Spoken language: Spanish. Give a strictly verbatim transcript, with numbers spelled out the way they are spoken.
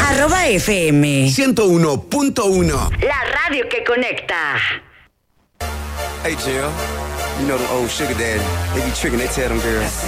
Arroba F M ciento uno punto uno. La radio que conecta. Hey, Jill. You know them old sugar daddy. They be tricking, they tell them girls.